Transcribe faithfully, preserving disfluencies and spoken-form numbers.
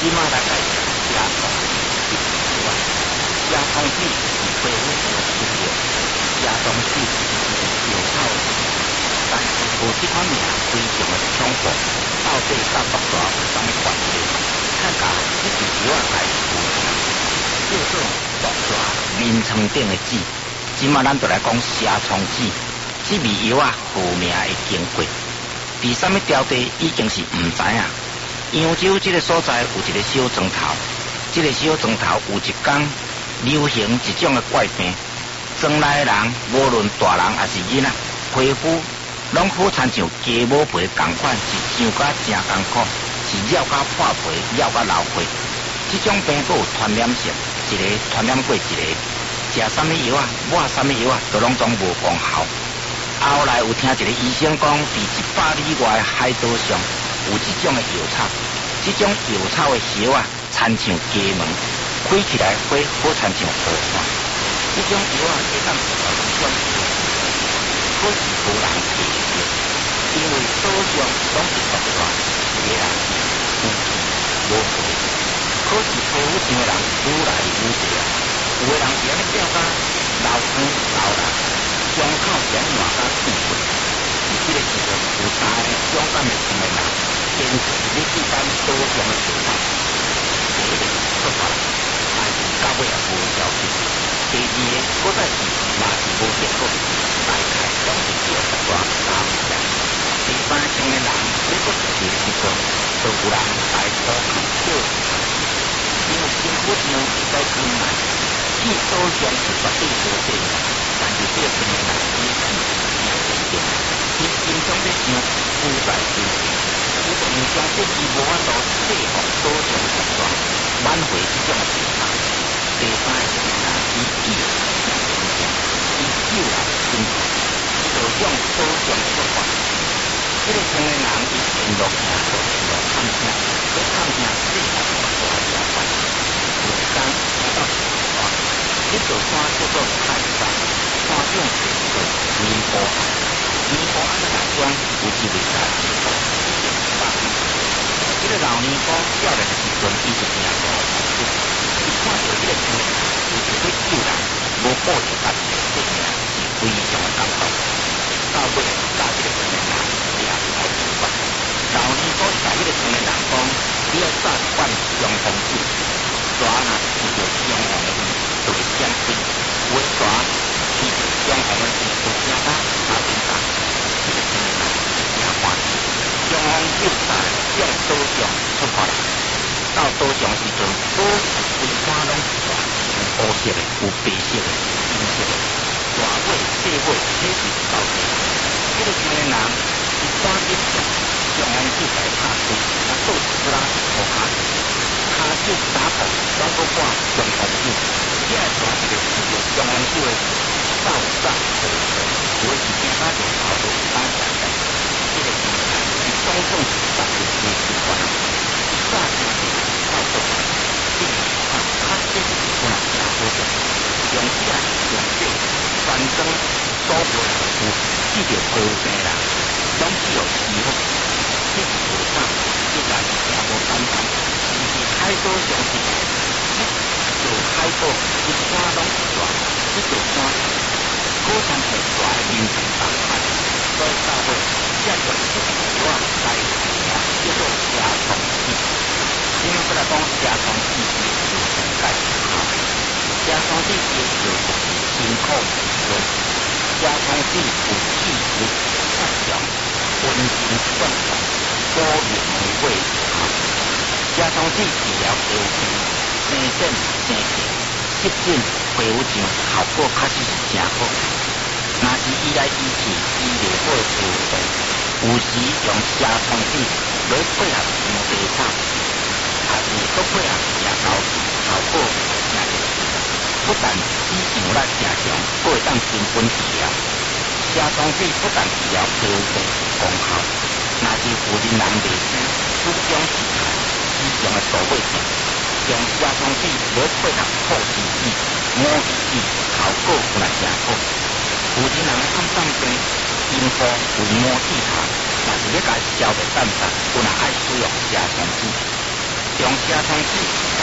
即马来介绍加虫一之外，加虫子是皮肤上出现，加虫子是有草，但是无即款名非常的恐怖，到底甲毒蛇有啥物关系？看甲即支药啊来有听，叫做毒蛇眠床顶的籽。即马咱就来讲蛇虫子，即味药啊有名的经过。伫啥物条地已经是毋知影。扬州这个所在有一个小庄头，这个小庄头有一天流行一种的怪病，庄内的人无论大人还是囡仔，皮肤拢好亲像鸡母皮同款，是痒甲真艰苦，是咬甲破皮，咬甲流血。这种病都有传染性，一个传染过一个，食啥物药啊，抹啥物药啊，都拢总无功效。后来有听一个医生讲，伫一百里外海岛上有一种的药草，这种药草的叶啊，亲像鸡毛，开起来会好亲像荷花。这种药啊，会当治疗这种病，可是无人会用，因为岛上拢是毒蛇，有的人有气无血，可是皮肤上的人愈来愈多啊，有的人是安尼掉甲流汤流力。伤口是安换甲变过，伫即个时阵有三个勇敢的青年人，坚持要去咱岛上的药草，第一个出发，但是到尾也无消息；第二个，搁再是嘛是无结果，大概拢是叫十大打唔响。第三个青年人要搁一个时阵，就有人来讨看叫他，因为政府上实在困难，去岛上是绝对无济。但是这个青年人伊意志真坚定，伊心中咧想富在天地，伊就唔相信伊无法度说服岛上的十大挽回这种情况。第三个青年人伊意志真坚定，伊救人心切，伊就向岛上出发。这个青年人伊沿路行，就沿路探听，要探听世界十大邪怪。有一天行到一座山，这座山叫做泰山。山顶是一个泥坡岸，泥坡岸的内中有一位大石头，一个老泥坡。这个老泥坡少年的时阵，伊是真大胆子，伊看到这个青年人，伊就要救人，无顾着家己的性命，是非常的感动。到尾甲这个青年人也是来救法。老泥坡甲这个青年人讲，你要早一罐姜黄水，蛇若是遇到姜黄的鱼，就会闪飞。有的蛇遇到姜黄的鱼，就惊到打边打。这个青年人真欢喜，姜黄救伞向岛上出发了。到岛上时阵，岛是规山拢是大青乌色的，有白色的、金色的，大尾、细尾，这是到底。这个青年人是赶紧将姜黄水来拍开，那倒一出来涂骹手，骹手打破，拢搁挂姜黄水。这个蛇一个遇到姜黄水的扫帚蛇，有的是惊到连头都是当下来。这个青年人是总共是十个星期关，一早起是到倒来，你看他这个是本来真好用，用起来用少，反正所有人有遇到皮肤病人，拢只有师傅，这是为啥？这个是真无简单，伊是海岛上是一座海岛，一山拢是大，这座山好像是大的面层同款，所以到尾这就一个药啊来名叫做蛇虫子。今日要来讲蛇虫子是有上介绍好，蛇虫子其实就是辛苦之类。蛇虫子有气质善良、温馨善良、多言玫瑰好。蛇虫子治疗皮肤病、生疹、生结、湿疹、皮肤上效果确实是真好。若是伊来医治医疗好的皮肤病，有时用蛇虫子来配合牛皮草，也是搁配合蛇膏，效果真热。不但以上咱正常，搁会当根本治疗。蛇虫子不但治疗皮肤病有功效，若是有人人袂生子宫肌癌以上的大尾症，用蛇虫子来配合破皮子、摸皮子，效果有来真好。有人人暗脏病、阴部为摸铁头，若是要甲伊消灭蛋白，有来爱使用蛇虫子。蛇中车通水